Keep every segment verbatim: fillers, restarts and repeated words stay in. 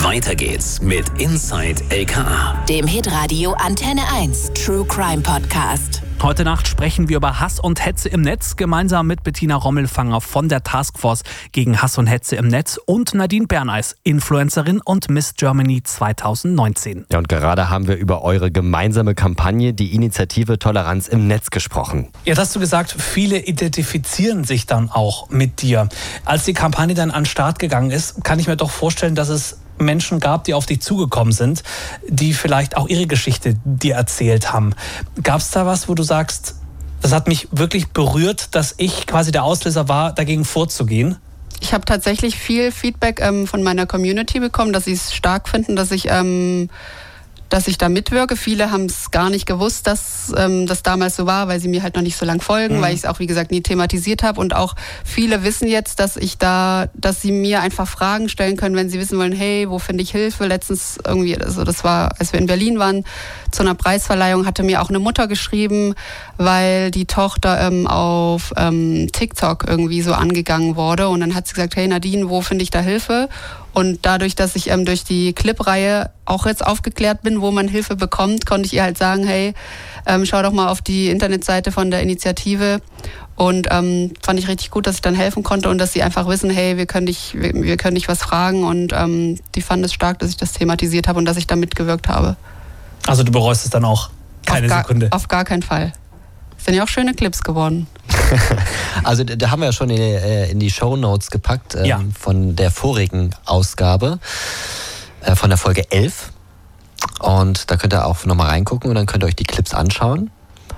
Weiter geht's mit Inside L K A, dem Hitradio Antenne eins True Crime Podcast. Heute Nacht sprechen wir über Hass und Hetze im Netz, gemeinsam mit Bettina Rommelfanger von der Taskforce gegen Hass und Hetze im Netz und Nadine Berneis, Influencerin und Miss Germany zwanzig neunzehn. Ja, und gerade haben wir über eure gemeinsame Kampagne, die Initiative Toleranz im Netz, gesprochen. Jetzt hast du gesagt, viele identifizieren sich dann auch mit dir. Als die Kampagne dann an den Start gegangen ist, kann ich mir doch vorstellen, dass es Menschen gab, die auf dich zugekommen sind, die vielleicht auch ihre Geschichte dir erzählt haben. Gab es da was, wo du sagst, das hat mich wirklich berührt, dass ich quasi der Auslöser war, dagegen vorzugehen? Ich habe tatsächlich viel Feedback ähm, von meiner Community bekommen, dass sie es stark finden, dass ich, ähm, dass ich da mitwirke. Viele haben es gar nicht gewusst, dass ähm, das damals so war, weil sie mir halt noch nicht so lang folgen, mhm. weil ich es auch, wie gesagt, nie thematisiert habe. Und auch viele wissen jetzt, dass ich da, dass sie mir einfach Fragen stellen können, wenn sie wissen wollen, hey, wo finde ich Hilfe? Letztens irgendwie, also das war, als wir in Berlin waren, zu einer Preisverleihung, hatte mir auch eine Mutter geschrieben, weil die Tochter ähm, auf ähm, TikTok irgendwie so angegangen wurde. Und dann hat sie gesagt, hey Nadine, wo finde ich da Hilfe? Und dadurch, dass ich ähm, durch die Clip-Reihe auch jetzt aufgeklärt bin, wo man Hilfe bekommt, konnte ich ihr halt sagen, hey, ähm, schau doch mal auf die Internetseite von der Initiative. Und ähm, fand ich richtig gut, dass ich dann helfen konnte und dass sie einfach wissen, hey, wir können dich, wir, wir können dich was fragen. Und ähm, die fanden es stark, dass ich das thematisiert habe und dass ich da mitgewirkt habe. Also du bereust es dann auch keine auf gar, Sekunde? Auf gar keinen Fall. Es sind ja auch schöne Clips geworden. Also da haben wir ja schon in die, in die Shownotes gepackt ähm, ja. von der vorigen Ausgabe, äh, von der Folge elf. Und da könnt ihr auch nochmal reingucken und dann könnt ihr euch die Clips anschauen.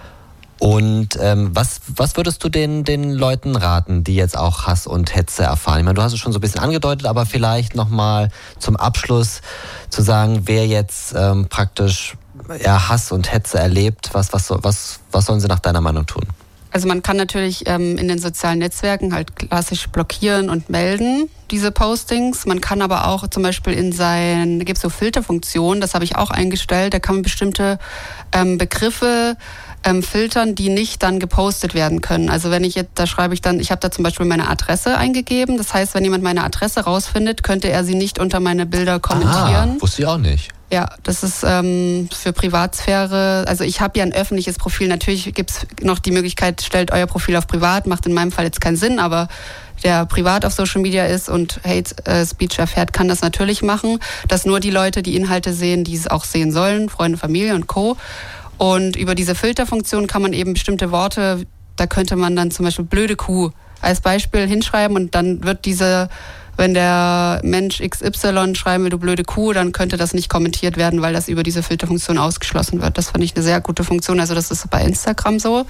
Und ähm, was, was würdest du den, den Leuten raten, die jetzt auch Hass und Hetze erfahren? Ich meine, du hast es schon so ein bisschen angedeutet, aber vielleicht nochmal zum Abschluss zu sagen, wer jetzt ähm, praktisch ja, Hass und Hetze erlebt, was, was, was, was sollen sie nach deiner Meinung tun? Also man kann natürlich ähm, in den sozialen Netzwerken halt klassisch blockieren und melden, diese Postings. Man kann aber auch zum Beispiel in sein, da gibt es so Filterfunktionen, das habe ich auch eingestellt, da kann man bestimmte ähm, Begriffe ähm, filtern, die nicht dann gepostet werden können. Also wenn ich jetzt, da schreibe ich dann, ich habe da zum Beispiel meine Adresse eingegeben, das heißt, wenn jemand meine Adresse rausfindet, könnte er sie nicht unter meine Bilder kommentieren. Ah, wusste ich auch nicht. Ja, das ist ähm, für Privatsphäre, also ich habe ja ein öffentliches Profil, natürlich gibt es noch die Möglichkeit, stellt euer Profil auf privat, macht in meinem Fall jetzt keinen Sinn, aber der privat auf Social Media ist und Hate äh, Speech erfährt, kann das natürlich machen, dass nur die Leute die Inhalte sehen, die es auch sehen sollen, Freunde, Familie und Co. Und über diese Filterfunktion kann man eben bestimmte Worte, da könnte man dann zum Beispiel blöde Kuh als Beispiel hinschreiben und dann wird diese, wenn der Mensch X Y schreiben will, du blöde Kuh, dann könnte das nicht kommentiert werden, weil das über diese Filterfunktion ausgeschlossen wird. Das fand ich eine sehr gute Funktion. Also das ist bei Instagram so.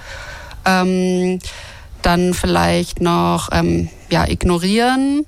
Ähm, dann vielleicht noch ähm, ja, ignorieren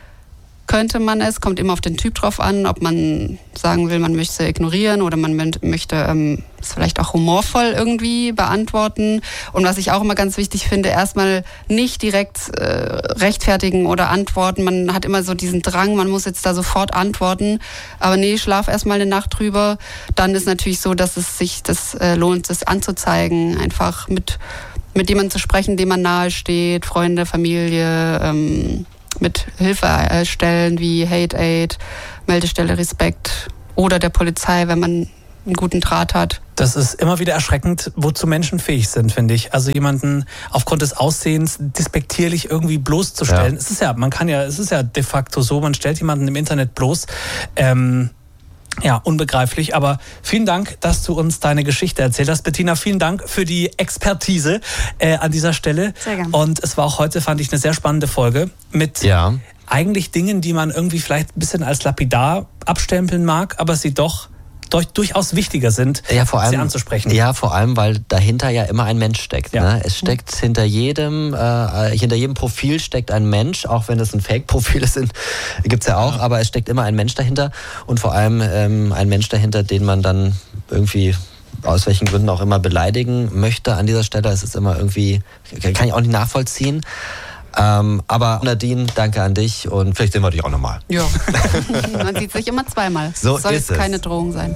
könnte man es. Kommt immer auf den Typ drauf an, ob man sagen will, man möchte ignorieren oder man möchte ähm, es vielleicht auch humorvoll irgendwie beantworten. Und was ich auch immer ganz wichtig finde, erstmal nicht direkt äh, rechtfertigen oder antworten. Man hat immer so diesen Drang, man muss jetzt da sofort antworten. Aber nee, schlaf erstmal eine Nacht drüber. Dann ist natürlich so, dass es sich das äh, lohnt, das anzuzeigen. Einfach mit, mit jemandem zu sprechen, dem man nahe steht, Freunde, Familie, ähm, mit Hilfestellen wie Hate Aid, Meldestelle Respekt oder der Polizei, wenn man einen guten Draht hat. Das ist immer wieder erschreckend, wozu Menschen fähig sind, finde ich. Also jemanden aufgrund des Aussehens despektierlich irgendwie bloßzustellen. Ja. Es ist ja, man kann ja, es ist ja de facto so, man stellt jemanden im Internet bloß. Ähm, Ja, unbegreiflich, aber vielen Dank, dass du uns deine Geschichte erzählt hast. Bettina, vielen Dank für die Expertise äh, an dieser Stelle. Sehr gerne. Und es war auch heute, fand ich, eine sehr spannende Folge mit ja. eigentlich Dingen, die man irgendwie vielleicht ein bisschen als lapidar abstempeln mag, aber sie doch durch, durchaus wichtiger sind, ja, vor allem, sie anzusprechen. Ja, vor allem, weil dahinter ja immer ein Mensch steckt. Ja. Ne? Es steckt hinter jedem, äh, hinter jedem Profil steckt ein Mensch, auch wenn es ein Fake-Profil ist, gibt es ja auch, ja. aber es steckt immer ein Mensch dahinter und vor allem ähm, ein Mensch dahinter, den man dann irgendwie aus welchen Gründen auch immer beleidigen möchte. An dieser Stelle ist es immer irgendwie, kann ich auch nicht nachvollziehen. Ähm, aber Nadine, danke an dich und vielleicht sehen wir dich auch nochmal. Ja, man sieht sich immer zweimal. So soll ist es keine es. Drohung sein.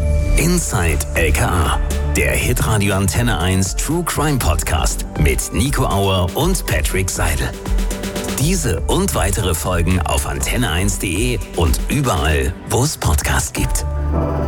Inside L K A, der Hitradio Antenne eins True Crime Podcast mit Nico Auer und Patrick Seidel. Diese und weitere Folgen auf antenne eins punkt de und überall, wo es Podcasts gibt.